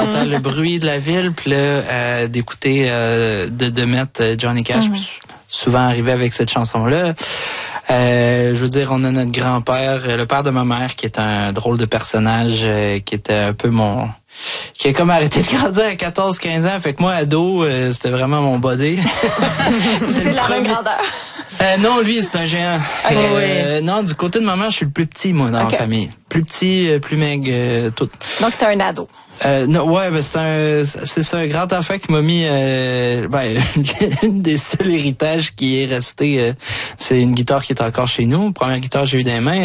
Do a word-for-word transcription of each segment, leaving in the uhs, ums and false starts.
j'entends le bruit de la ville, puis là, euh, d'écouter, euh, de, de mettre Johnny Cash, mm-hmm. puis souvent arriver avec cette chanson-là. Euh, je veux dire, on a notre grand-père, le père de ma mère, qui est un drôle de personnage, euh, qui était un peu mon... qui a comme arrêté de grandir à quatorze quinze ans. Fait que moi, ado, euh, c'était vraiment mon body. c'est de la même grandeur. Euh, non, lui, c'est un géant. Okay, euh, oui. Non, du côté de ma mère, je suis le plus petit, moi, dans okay. la famille. Plus petit, plus maigre, euh, tout. Donc, c'était un ado. Euh, non, ouais, ben c'est un, c'est ça, un grand enfant qui m'a mis, euh, ben, une des seuls héritages qui est resté, euh, c'est une guitare qui est encore chez nous. Première guitare que j'ai eu dans les mains.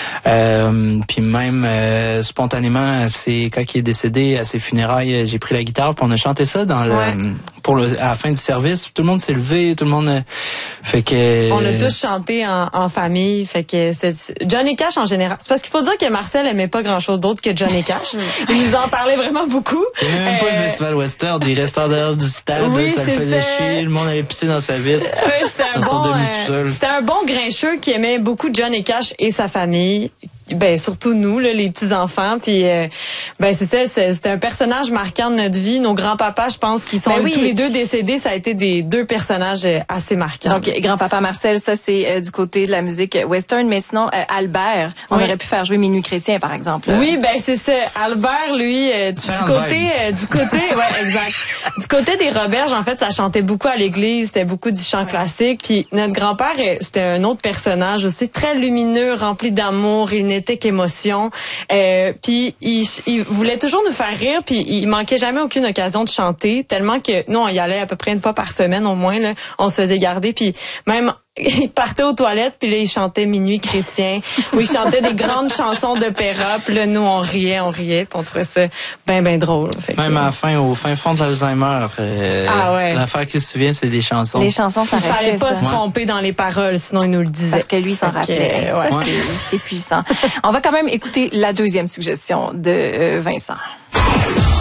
Euh, puis même, euh, spontanément, c'est quand il est décédé à ses funérailles, j'ai pris la guitare puis on a chanté ça dans le, ouais. pour le, à la fin du service. Tout le monde s'est levé, tout le monde, euh, fait que. On l'a tous chanté en, en famille, fait que c'est, Johnny Cash en général. C'est parce qu'il faut dire que Marcel aimait pas grand chose d'autre que Johnny Cash. Il nous en parlait vraiment beaucoup. Il n'y avait même euh... pas le festival Western, il restait en dehors du stade, oui, ça le faisait ça. chier, le monde avait pissé dans sa vitre. Oui, c'était un bon, euh, c'était un bon grincheux qui aimait beaucoup Johnny Cash et sa famille. Ben surtout nous là, les petits enfants, puis euh, ben c'est ça, c'est, c'est un personnage marquant de notre vie. Nos grands-papas, je pense, qui sont ben oui. tous les deux décédés, ça a été des deux personnages assez marquants. Donc grand-papa Marcel, ça c'est euh, du côté de la musique western, mais sinon euh, Albert, on oui. aurait pu faire jouer Minuit chrétien par exemple. Oui, ben c'est ça. Albert, lui, euh, du, du côté, euh, du côté, ouais, exact. Du côté des Roberges, en fait, ça chantait beaucoup à l'église, c'était beaucoup du chant ouais. classique. Puis notre grand-père, c'était un autre personnage aussi très lumineux, rempli d'amour. Il n'était qu'émotion. Euh, puis il, il voulait toujours nous faire rire, puis il manquait jamais aucune occasion de chanter, tellement que nous on y allait à peu près une fois par semaine au moins là, on se faisait garder, puis même il partait aux toilettes, puis là, il chantait Minuit chrétien, où il chantait des grandes chansons d'opéra, puis là, nous, on riait, on riait, puis on trouvait ça ben, ben drôle. Fait Même que... à la fin, au fin fond de l'Alzheimer, euh, ah ouais. l'affaire qui se souvient, c'est des chansons. Les chansons, ça restait. Il fallait pas ça. se tromper dans les paroles, sinon il nous le disait. Parce que lui, il s'en rappelait. Que, ouais. Ça, c'est, c'est puissant. On va quand même écouter la deuxième suggestion de euh, Vincent.